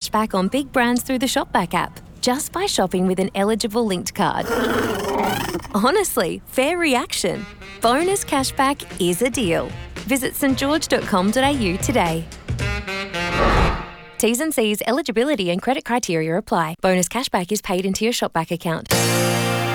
cashback on big brands through the Shopback app, just by shopping with an eligible linked card. Honestly, fair reaction. Bonus cashback is a deal. Visit stgeorge.com.au today. T's and C's, eligibility and credit criteria apply. Bonus cashback is paid into your Shopback account.